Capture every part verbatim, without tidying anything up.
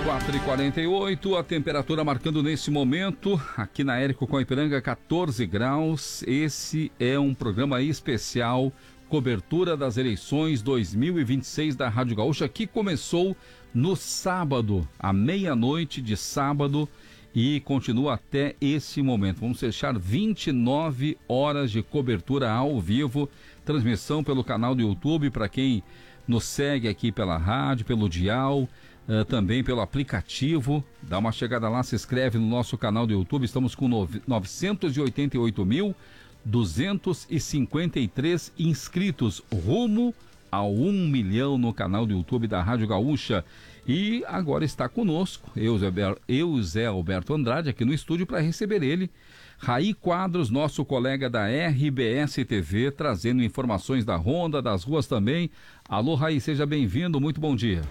quatro e quarenta e oito, a temperatura marcando nesse momento, aqui na Érico Coipiranga, quatorze graus. Esse é um programa especial, cobertura das eleições dois mil e vinte e seis da Rádio Gaúcha, que começou no sábado, à meia-noite de sábado, e continua até esse momento. Vamos fechar vinte e nove horas de cobertura ao vivo, transmissão pelo canal do YouTube, para quem nos segue aqui pela rádio, pelo dial, uh, também pelo aplicativo. Dá uma chegada lá, se inscreve no nosso canal do YouTube. Estamos com novecentos e oitenta e oito mil duzentos e cinquenta e três inscritos, rumo ao um milhão no canal do YouTube da Rádio Gaúcha. E agora está conosco, eu, eu Zé Alberto Andrade, aqui no estúdio, para receber ele, Raí Quadros, nosso colega da R B S T V, trazendo informações da Ronda, das ruas também. Alô, Raí, seja bem-vindo, muito bom dia.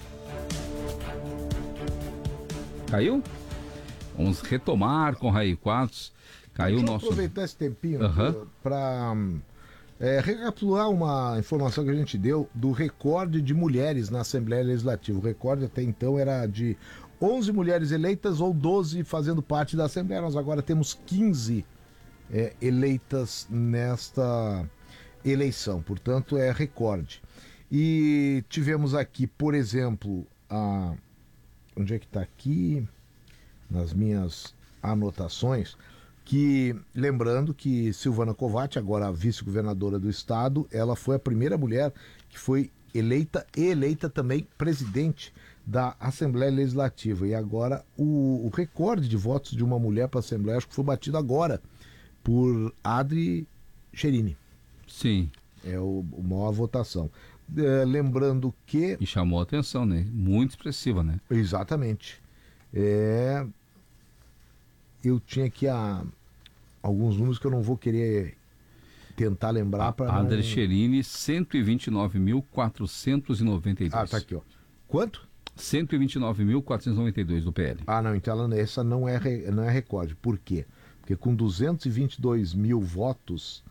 Caiu? Vamos retomar com Raí Quadros. Caiu o nosso... aproveitar esse tempinho uhum. para é, recapitular uma informação que a gente deu do recorde de mulheres na Assembleia Legislativa. O recorde até então era de onze mulheres eleitas ou doze fazendo parte da Assembleia. Nós agora temos quinze é, eleitas nesta eleição, portanto é recorde. E tivemos aqui, por exemplo, a... onde é que está aqui? Nas minhas anotações, que, lembrando que Silvana Kovács, agora a vice-governadora do estado, ela foi a primeira mulher que foi eleita e eleita também presidente da Assembleia Legislativa. E agora o, o recorde de votos de uma mulher para a Assembleia, acho que foi batido agora por Adri Cherini. Sim. É o, o maior votação. É, lembrando que... E chamou a atenção, né? Muito expressiva, né? Exatamente. É... Eu tinha aqui a... alguns números que eu não vou querer tentar lembrar para Adri não... Cherini, cento e vinte e nove mil quatrocentos e noventa e dois. Ah, tá aqui, ó. Quanto? cento e vinte e nove mil quatrocentos e noventa e dois do P L. Ah, não, então ela, essa não é, re, não é recorde. Por quê? Porque com duzentos e vinte e dois mil votos,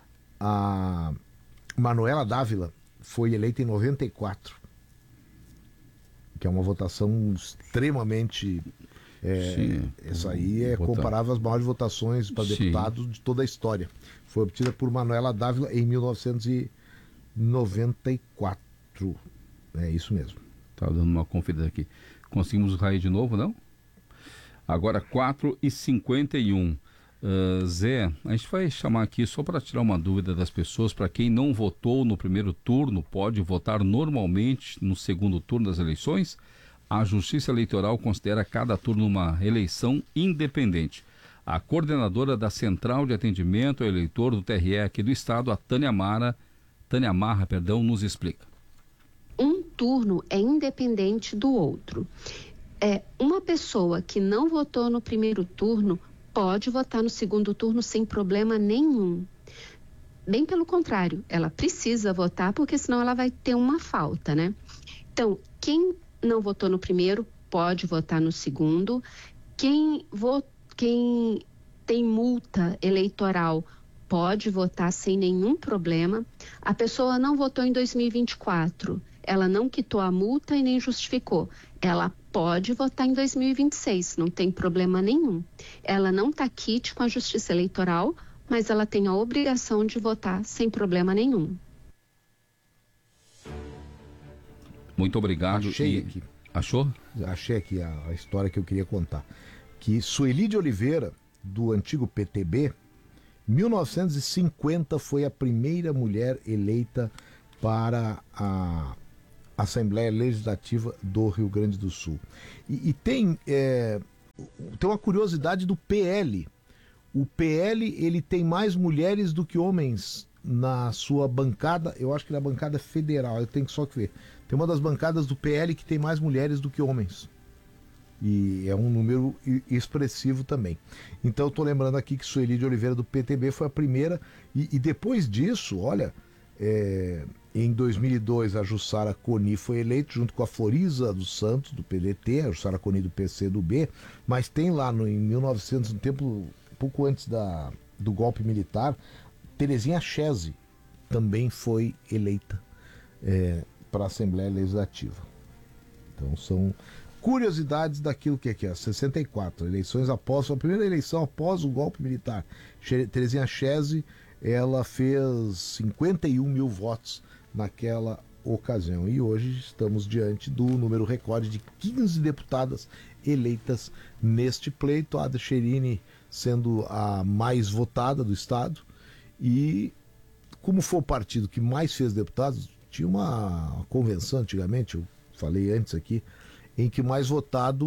a Manuela Dávila foi eleita em noventa e quatro, que é uma votação extremamente... É, Sim, essa aí é votar. comparável às maiores votações para deputados de toda a história. Foi obtida por Manuela Dávila em mil novecentos e noventa e quatro. É isso mesmo. Estava dando uma conferida aqui. Conseguimos o Raí de novo, não? Agora quatro e cinquenta e um. Uh, Zé, a gente vai chamar aqui só para tirar uma dúvida das pessoas. Para quem não votou no primeiro turno, pode votar normalmente no segundo turno das eleições? A Justiça Eleitoral considera cada turno uma eleição independente. A coordenadora da Central de Atendimento ao Eleitor do T R E aqui do Estado, a Tânia Mara, Tânia Marra, perdão, nos explica. Um turno é independente do outro. É, uma pessoa que não votou no primeiro turno pode votar no segundo turno sem problema nenhum. Bem pelo contrário, ela precisa votar porque senão ela vai ter uma falta, né? Então, quem não votou no primeiro, pode votar no segundo. Quem, vo, quem tem multa eleitoral pode votar sem nenhum problema. A pessoa não votou em dois mil e vinte e quatro, ela não quitou a multa e nem justificou. Ela pode votar em dois mil e vinte e seis, não tem problema nenhum. Ela não está quite com a Justiça Eleitoral, mas ela tem a obrigação de votar sem problema nenhum. Muito obrigado. Achei e... aqui. Achou? Achei aqui a, a história que eu queria contar. Que Sueli de Oliveira, do antigo P T B, mil novecentos e cinquenta foi a primeira mulher eleita para a Assembleia Legislativa do Rio Grande do Sul. E, e tem, é, tem uma curiosidade do P L. O P L ele tem mais mulheres do que homens na sua bancada, eu acho que na bancada federal, eu tenho que só que ver. Tem uma das bancadas do P L que tem mais mulheres do que homens. E é um número expressivo também. Então eu tô lembrando aqui que Sueli de Oliveira do P T B foi a primeira, e, e depois disso, olha, é, em dois mil e dois a Jussara Coni foi eleita junto com a Floriza dos Santos do P D T, a Jussara Coni do P C do B, mas tem lá no, em mil e novecentos, no tempo pouco antes da, do golpe militar, Terezinha Chese também foi eleita é, para a Assembleia Legislativa. Então são curiosidades daquilo que é, que é sessenta e quatro, eleições após, a primeira eleição após o golpe militar. Terezinha Chese, ela fez cinquenta e um mil votos naquela ocasião. E hoje estamos diante do número recorde de quinze deputadas eleitas neste pleito, a Ada Cherini sendo a mais votada do estado. E como foi o partido que mais fez deputados, tinha uma convenção antigamente, eu falei antes aqui, em que mais votado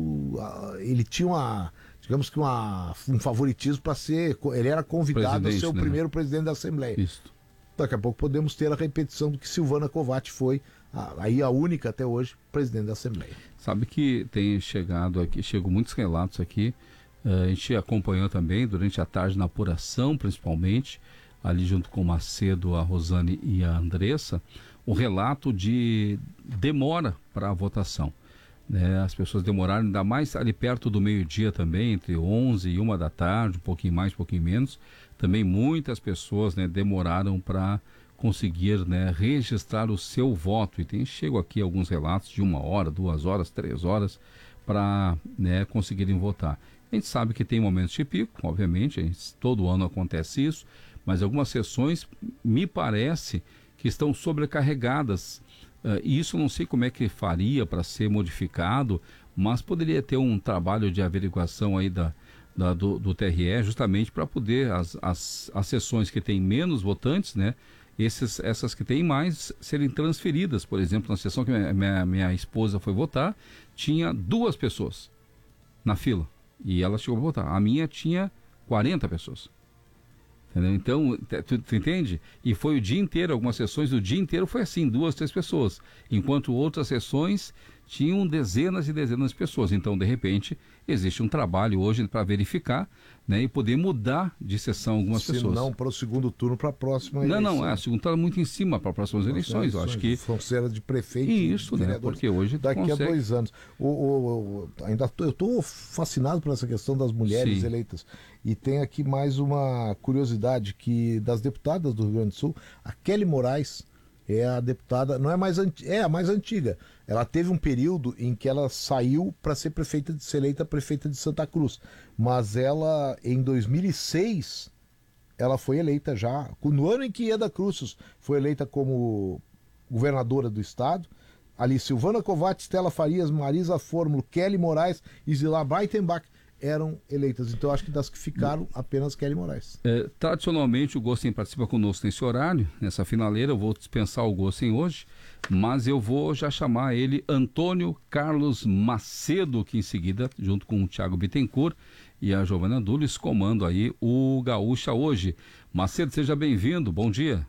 ele tinha uma, digamos que uma, um favoritismo para ser, ele era convidado a ser o né? primeiro presidente da Assembleia. Isso. Daqui a pouco podemos ter a repetição do que Silvana Kovács foi, aí a única até hoje, presidente da Assembleia. Sabe que tem chegado aqui, chegam muitos relatos aqui, a gente acompanhou também durante a tarde na apuração, principalmente, ali junto com o Macedo, a Rosane e a Andressa, o relato de demora para a votação. Né? As pessoas demoraram, ainda mais ali perto do meio-dia também, entre onze e uma da tarde, um pouquinho mais, um pouquinho menos. Também muitas pessoas, né, demoraram para conseguir, né, registrar o seu voto. E tem, chego aqui alguns relatos de uma hora, duas horas, três horas para, né, conseguirem votar. A gente sabe que tem momentos de pico, obviamente, gente, todo ano acontece isso, mas algumas sessões me parece que estão sobrecarregadas. Uh, e isso eu não sei como é que faria para ser modificado, mas poderia ter um trabalho de averiguação aí da, da, do, do T R E, justamente para poder, as, as, as sessões que têm menos votantes, né, esses, essas que têm mais, serem transferidas. Por exemplo, na sessão que minha, minha, minha esposa foi votar, tinha duas pessoas na fila, e ela chegou a votar. A minha tinha quarenta pessoas. Entendeu? Então, tu, tu entende? E foi o dia inteiro, algumas sessões, o dia inteiro foi assim, duas, três pessoas. Enquanto outras sessões tinham dezenas e dezenas de pessoas. Então, de repente, existe um trabalho hoje para verificar, né, e poder mudar de sessão algumas Se pessoas. não para o segundo turno, para a próxima eleição. eleição. Não, não, a segunda está muito em cima para as próximas eleições. eleições. Eu acho que... Fronteira de prefeito Isso, né? Porque hoje daqui consegue... a dois anos. O, o, o, ainda tô, eu estou fascinado por essa questão das mulheres Sim. eleitas. E tem aqui mais uma curiosidade, que das deputadas do Rio Grande do Sul, a Kelly Moraes é a deputada, não é mais é a mais antiga. Ela teve um período em que ela saiu para ser prefeita de ser eleita prefeita de Santa Cruz, mas ela em dois mil e seis ela foi eleita já, no ano em que Ieda Crucis foi eleita como governadora do estado. Ali Silvana Kovács, Stella Farias, Marisa Fórmulo, Kelly Moraes e Zilá Breitenbach eram eleitas. Então acho que das que ficaram, apenas Kelly Moraes. É, tradicionalmente o Gossen participa conosco nesse horário, nessa finaleira. Eu vou dispensar o Gossen hoje, mas eu vou já chamar ele Antônio Carlos Macedo, que em seguida, junto com o Thiago Bittencourt e a Giovana Dulis, comando aí o Gaúcha hoje. Macedo, seja bem-vindo, bom dia.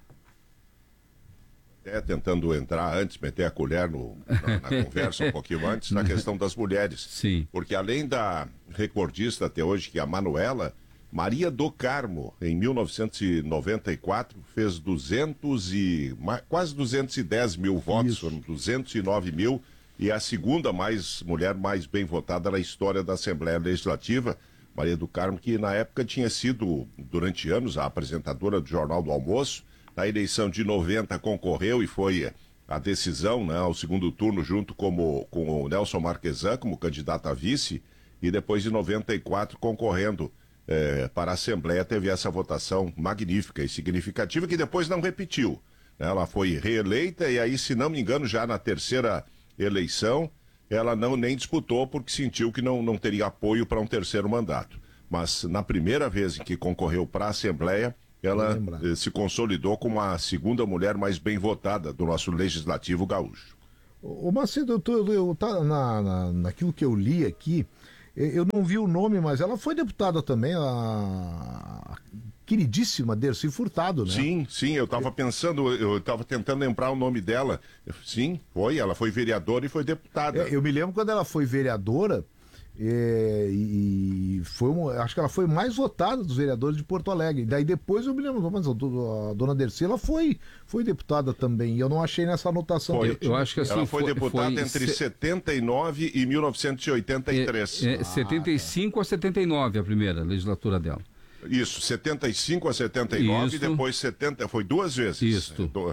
É, tentando entrar antes, meter a colher no, na, na conversa um pouquinho antes, na questão das mulheres. Sim. Porque além da recordista até hoje, que é a Manuela, Maria do Carmo, em mil novecentos e noventa e quatro, fez duzentos e, quase duzentos e dez mil votos, foram duzentos e nove mil, e a segunda mais mulher mais bem votada na história da Assembleia Legislativa, Maria do Carmo, que na época tinha sido, durante anos, a apresentadora do Jornal do Almoço. Na eleição de noventa concorreu e foi a decisão, né, ao segundo turno, junto com o, com o Nelson Marquesan como candidato a vice, e depois de noventa e quatro concorrendo eh, para a Assembleia, teve essa votação magnífica e significativa, que depois não repetiu. Ela foi reeleita e aí, se não me engano, já na terceira eleição, ela não nem disputou porque sentiu que não, não teria apoio para um terceiro mandato. Mas na primeira vez em que concorreu para a Assembleia, ela eh, se consolidou como a segunda mulher mais bem votada do nosso Legislativo gaúcho. Ô Macedo, eu tô, eu, tá na, na, naquilo que eu li aqui, eu não vi o nome, mas ela foi deputada também, a, a queridíssima Dercy Furtado, né? Sim, sim, eu estava pensando, eu estava tentando lembrar o nome dela. Sim, foi, ela foi vereadora e foi deputada. É, eu me lembro quando ela foi vereadora, É, e foi uma, acho que ela foi mais votada dos vereadores de Porto Alegre. Daí depois eu me lembro, mas a, a dona Dercy, ela foi, foi deputada também. E eu não achei nessa anotação. Foi, eu, eu acho que assim, ela foi, foi deputada foi, entre se... setenta e nove e mil novecentos e oitenta e três. É, é, ah, setenta e cinco tá. a setenta e nove a primeira legislatura dela. Isso, setenta e cinco a setenta e nove. Isso. E depois setenta, foi duas vezes. Isso.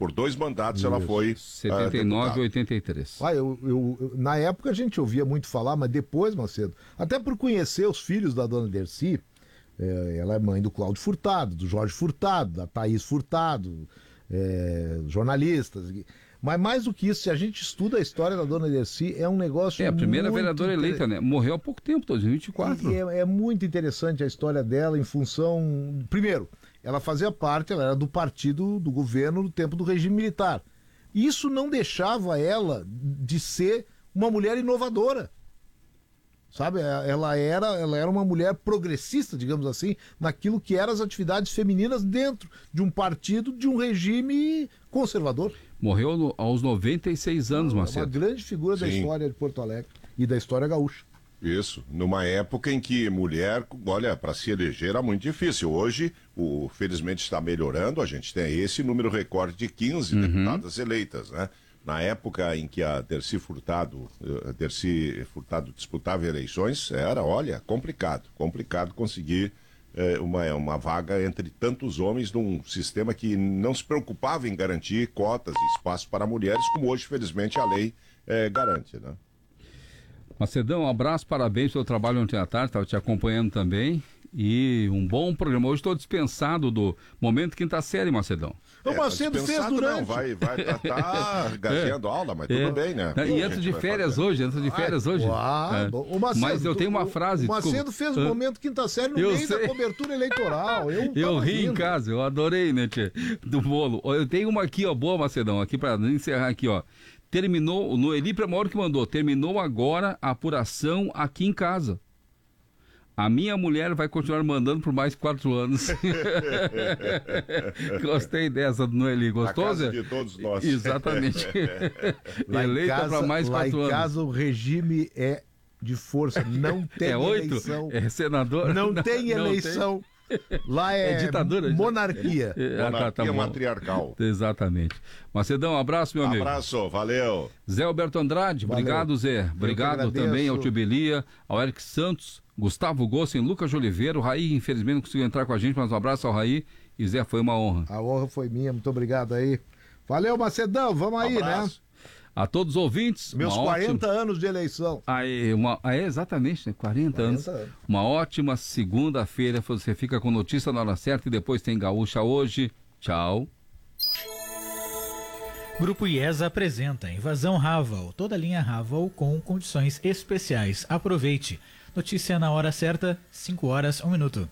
Por dois mandatos ela foi setenta e nove e oitenta e três. Ah, eu, eu, eu, na época a gente ouvia muito falar, mas depois, Macedo, até por conhecer os filhos da dona Dercy, é, ela é mãe do Cláudio Furtado, do Jorge Furtado, da Thaís Furtado, é, jornalistas. Mas mais do que isso, se a gente estuda a história da dona Dercy, é um negócio. É a primeira muito vereadora inter... eleita, né? Morreu há pouco tempo, dois mil e vinte e quatro. E é, é muito interessante a história dela em função. Primeiro, ela fazia parte, ela era do partido do governo no tempo do regime militar. Isso não deixava ela de ser uma mulher inovadora. Sabe, ela era, ela era uma mulher progressista, digamos assim, naquilo que eram as atividades femininas dentro de um partido, de um regime conservador. Morreu no, aos noventa e seis anos, Macedo. É uma grande figura da Sim. história de Porto Alegre e da história gaúcha. Isso, numa época em que mulher, olha, para se eleger era muito difícil. Hoje, o, felizmente está melhorando, a gente tem esse número recorde de quinze uhum. deputadas eleitas, né? Na época em que a Dercy Furtado, a Dercy Furtado disputava eleições, era, olha, complicado, complicado conseguir eh, uma, uma vaga entre tantos homens num sistema que não se preocupava em garantir cotas e espaço para mulheres, como hoje, felizmente, a lei eh, garante, né? Macedão, um abraço, parabéns pelo trabalho ontem à tarde, estava te acompanhando também. E um bom programa. Hoje estou dispensado do momento quinta série, Macedão. É, o Macedo tá fez durante. Não, vai estar vai, tá gazeando é. aula, mas tudo é. bem, né? E entra de férias hoje, entra de férias Ai, hoje. Uau, é. o Macedo, mas eu tenho uma frase. O Macedo desculpa. fez o momento quinta série no eu meio sei. da cobertura eleitoral. Eu, eu ri rindo. em casa, eu adorei, né, tia? Do bolo. Eu tenho uma aqui, ó, boa, Macedão, aqui para encerrar aqui, ó. Terminou, no Eli Premoro que mandou, terminou agora a apuração aqui em casa. A minha mulher vai continuar mandando por mais quatro anos. Gostei dessa do Noeli. Gostou, a casa Zé? de todos nós. Exatamente. Eleita para mais lá quatro em anos. casa o regime é de força. Não tem é oito? eleição. É senador? Não, não tem eleição. Não tem. Lá é, é ditadura. Monarquia. É, é, monarquia tá, tá matriarcal. Exatamente. Macedão, um abraço, meu amigo. Abraço, valeu. Zé Alberto Andrade, valeu. Obrigado, Zé. Obrigado também ao Tio Belia, ao Eric Santos, Gustavo Gossen, Lucas de Oliveira. O Raí, infelizmente, não conseguiu entrar com a gente, mas um abraço ao Raí. E Zé, foi uma honra. A honra foi minha, muito obrigado aí. Valeu, Macedão, vamos aí, abraço. né? A todos os ouvintes, meus quarenta ótima... anos de eleição. Aí, uma... ah, é, exatamente, né? quarenta, quarenta anos. anos. Uma ótima segunda-feira. Você fica com notícia na hora certa e depois tem Gaúcha hoje. Tchau. Grupo IESA apresenta Invasão Raval. Toda a linha Raval com condições especiais. Aproveite. Notícia na hora certa, cinco horas, um minuto.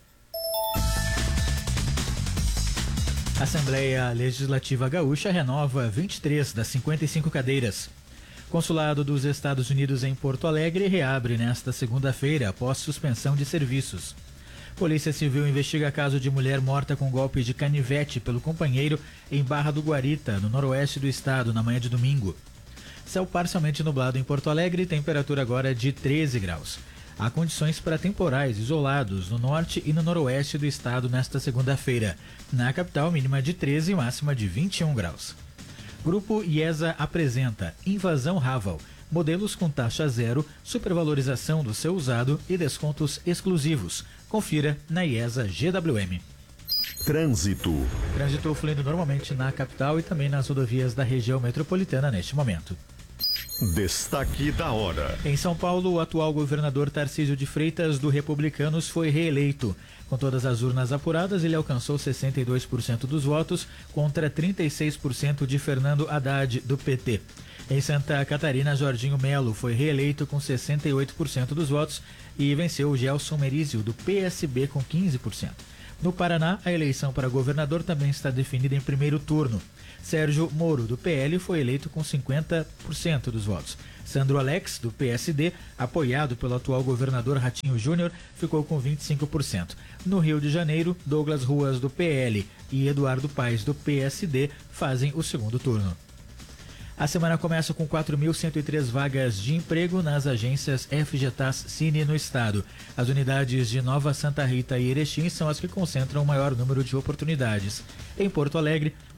Assembleia Legislativa Gaúcha renova vinte e três das cinquenta e cinco cadeiras. Consulado dos Estados Unidos em Porto Alegre reabre nesta segunda-feira após suspensão de serviços. Polícia Civil investiga caso de mulher morta com golpe de canivete pelo companheiro em Barra do Guarita, no noroeste do estado, na manhã de domingo. Céu parcialmente nublado em Porto Alegre, temperatura agora de treze graus. Há condições para temporais isolados no norte e no noroeste do estado nesta segunda-feira. Na capital, mínima de treze e máxima de vinte e um graus. Grupo IESA apresenta Invasão Raval. Modelos com taxa zero, supervalorização do seu usado e descontos exclusivos. Confira na IESA G W M. Trânsito. Trânsito fluindo normalmente na capital e também nas rodovias da região metropolitana neste momento. Destaque da hora. Em São Paulo, o atual governador Tarcísio de Freitas, do Republicanos, foi reeleito. Com todas as urnas apuradas, ele alcançou sessenta e dois por cento dos votos, contra trinta e seis por cento de Fernando Haddad, do P T. Em Santa Catarina, Jorginho Melo foi reeleito com sessenta e oito por cento dos votos e venceu Gelson Merizio, do P S B, com quinze por cento. No Paraná, a eleição para governador também está definida em primeiro turno. Sérgio Moro, do P L, foi eleito com cinquenta por cento dos votos. Sandro Alex, do P S D, apoiado pelo atual governador Ratinho Júnior, ficou com vinte e cinco por cento. No Rio de Janeiro, Douglas Ruas, do P L, e Eduardo Paes, do P S D, fazem o segundo turno. A semana começa com quatro mil cento e três vagas de emprego nas agências F G T A S Cine no estado. As unidades de Nova Santa Rita e Erechim são as que concentram o maior número de oportunidades. Em Porto Alegre,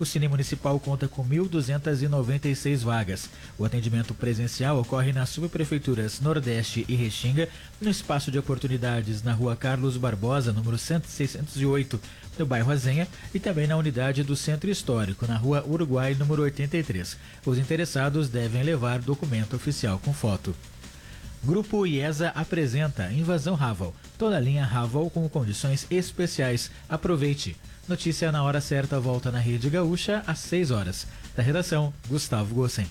O Cine Municipal conta com mil duzentas e noventa e seis vagas. O atendimento presencial ocorre nas subprefeituras Nordeste e Restinga, no espaço de oportunidades na Rua Carlos Barbosa, número seiscentos e oito, no bairro Azenha, e também na unidade do Centro Histórico, na Rua Uruguai, número oitenta e três. Os interessados devem levar documento oficial com foto. Grupo IESA apresenta Invasão Raval. Toda a linha Raval com condições especiais. Aproveite. Notícia na hora certa volta na Rede Gaúcha às seis horas. Da redação, Gustavo Gossen.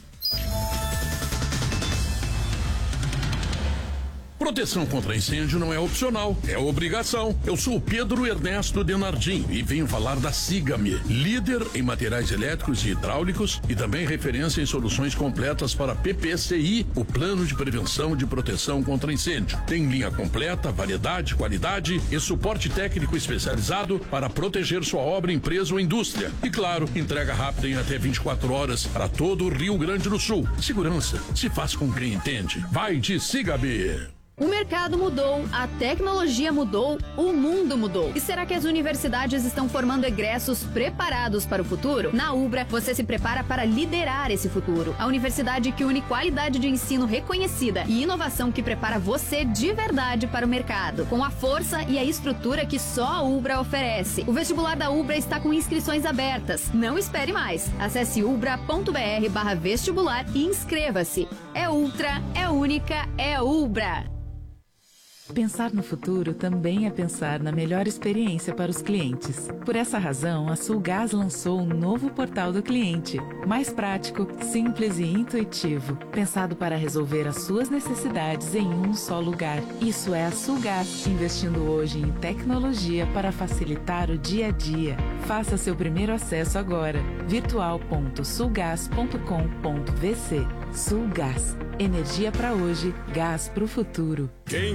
Proteção contra incêndio não é opcional, é obrigação. Eu sou o Pedro Ernesto Denardim e venho falar da Sigame, líder em materiais elétricos e hidráulicos e também referência em soluções completas para P P C I, o Plano de Prevenção de Proteção contra Incêndio. Tem linha completa, variedade, qualidade e suporte técnico especializado para proteger sua obra, empresa ou indústria. E claro, entrega rápida em até vinte e quatro horas para todo o Rio Grande do Sul. Segurança se faz com quem entende. Vai de Sigame. O mercado mudou, a tecnologia mudou, o mundo mudou. E será que as universidades estão formando egressos preparados para o futuro? Na Ubra, você se prepara para liderar esse futuro. A universidade que une qualidade de ensino reconhecida e inovação que prepara você de verdade para o mercado, com a força e a estrutura que só a Ubra oferece. O vestibular da Ubra está com inscrições abertas. Não espere mais. Acesse ubra.br barra vestibular e inscreva-se. É ultra, é única, é Ubra. Pensar no futuro também é pensar na melhor experiência para os clientes. Por essa razão, a Sulgás lançou um novo portal do cliente, mais prático, simples e intuitivo, pensado para resolver as suas necessidades em um só lugar. Isso é a Sulgás, investindo hoje em tecnologia para facilitar o dia a dia. Faça seu primeiro acesso agora, virtual ponto sulgás ponto com ponto v c. Sulgás, energia para hoje, gás para o futuro. Quem